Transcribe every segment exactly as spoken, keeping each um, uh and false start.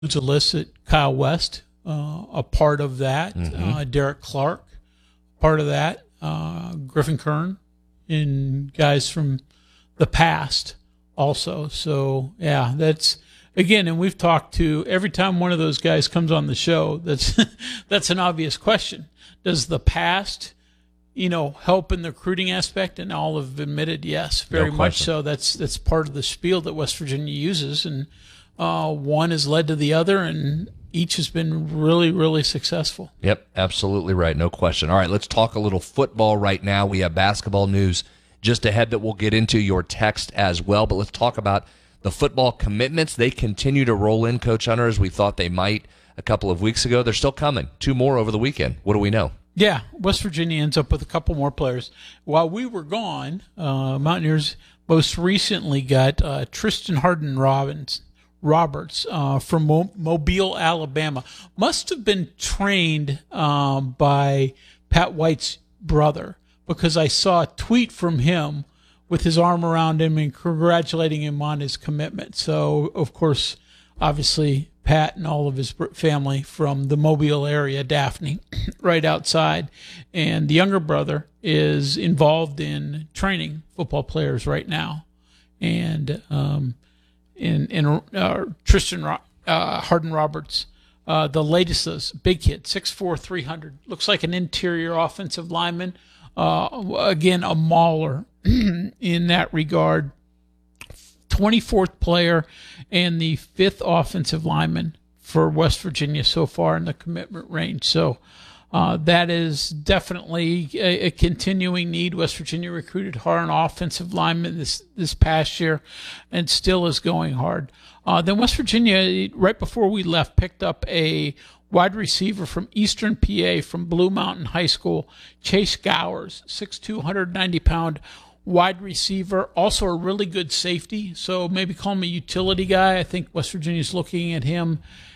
Illicit Kyle West, uh, a part of that. Mm-hmm. Uh, Derek Clark, part of that. Uh, Griffin Kern, and guys from the past also. So yeah, that's again, and we've talked to every time one of those guys comes on the show. That's that's an obvious question. Does the past, you know, help in the recruiting aspect? And all have admitted yes, very no much so. That's that's part of the spiel that West Virginia uses, and uh, one has led to the other, and each has been really, really successful. Yep, absolutely right. No question. All right, let's talk a little football right now. We have basketball news just ahead that we'll get into, your text as well. But let's talk about the football commitments. They continue to roll in, Coach Hunter, as we thought they might a couple of weeks ago. They're still coming. Two more over the weekend. What do we know? Yeah, West Virginia ends up with a couple more players. While we were gone, uh, Mountaineers most recently got uh, Tristan Harden Robbins. Roberts uh, from Mo- Mobile, Alabama. Must have been trained um, by Pat White's brother, because I saw a tweet from him with his arm around him and congratulating him on his commitment. So, of course, obviously, Pat and all of his family from the Mobile area, Daphne, right outside. And the younger brother is involved in training football players right now. And um In, in uh, Tristan uh, Harden Roberts, uh, the latest is big kid, six four, three hundred. Looks like an interior offensive lineman. Uh, again, a mauler in that regard. twenty-fourth player and the fifth offensive lineman for West Virginia so far in the commitment range. So uh, that is definitely a, a continuing need. West Virginia recruited hard on offensive linemen this, this past year and still is going hard. Uh, then West Virginia, right before we left, picked up a wide receiver from Eastern P A from Blue Mountain High School, Chase Gowers, six two, one hundred ninety pound wide receiver, also a really good safety. So maybe call him a utility guy. I think West Virginia is looking at him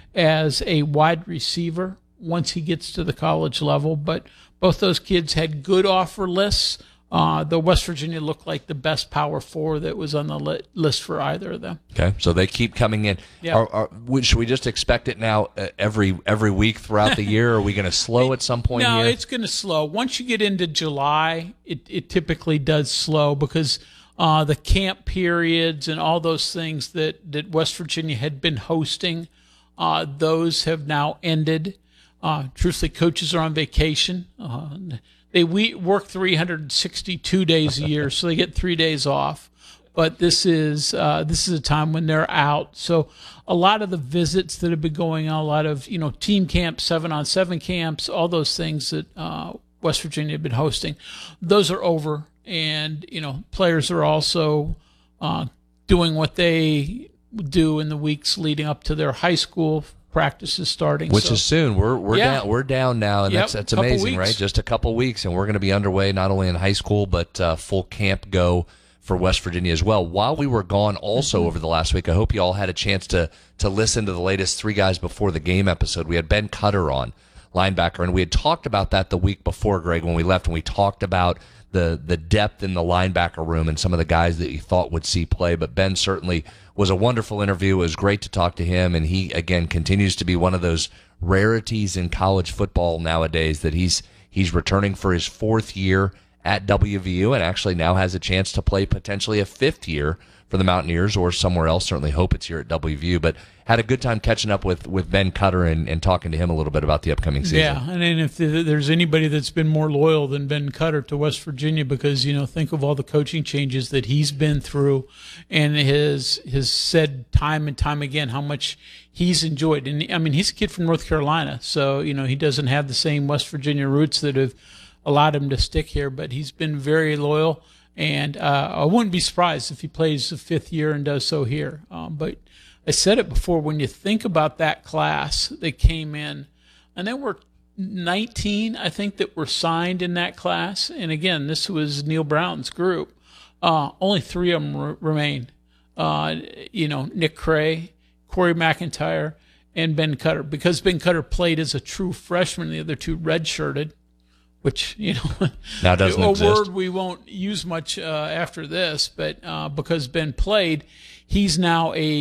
as a wide receiver once he gets to the college level. But both those kids had good offer lists. Uh, the West Virginia looked like the best Power Four that was on the li- list for either of them. Okay, so they keep coming in. Yeah. Are, are, should we just expect it now uh, every every week throughout the year? Or are we going to slow at some point no, here? it's going to slow. Once you get into July, it, it typically does slow because uh, the camp periods and all those things that, that West Virginia had been hosting, uh, those have now ended. Uh, truthfully, coaches are on vacation. Uh, they we work three hundred sixty-two days a year, so they get three days off. But this is uh, this is a time when they're out. So a lot of the visits that have been going on, a lot of you know team camps, seven on seven camps, all those things that uh, West Virginia had been hosting, those are over. And you know players are also uh, doing what they do in the weeks leading up to their high school practices starting, which so. is soon. We're we're yeah. down we're down now, and yep. that's that's couple amazing, weeks. right? Just a couple weeks, and we're going to be underway not only in high school but uh, full camp go for West Virginia as well. While we were gone, also mm-hmm. over the last week, I hope you all had a chance to to listen to the latest Three Guys Before the Game episode. We had Ben Cutter on, linebacker, and we had talked about that the week before, Greg, when we left, and we talked about the the depth in the linebacker room and some of the guys that you thought would see play. But Ben certainly was a wonderful interview. It was great to talk to him, and he, again, continues to be one of those rarities in college football nowadays that he's he's returning for his fourth year at W V U and actually now has a chance to play potentially a fifth year for the Mountaineers or somewhere else. Certainly hope it's here at W V U, but had a good time catching up with, with Ben Cutter and, and talking to him a little bit about the upcoming season. Yeah, and then if there's anybody that's been more loyal than Ben Cutter to West Virginia, because, you know, think of all the coaching changes that he's been through and has, has said time and time again how much he's enjoyed. And, I mean, he's a kid from North Carolina, so, you know, he doesn't have the same West Virginia roots that have allowed him to stick here, but he's been very loyal. And uh, I wouldn't be surprised if he plays the fifth year and does so here. Um, but I said it before, when you think about that class that came in, and there were nineteen, I think, that were signed in that class. And again, this was Neil Brown's group. Uh, only three of them re- remain. Uh, you know, Nick Cray, Corey McIntyre, and Ben Cutter. Because Ben Cutter played as a true freshman, the other two redshirted, which, you know, now doesn't a exist. word we won't use much uh, after this. But uh, because Ben played, he's now a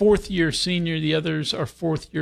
fourth year senior. The others are fourth year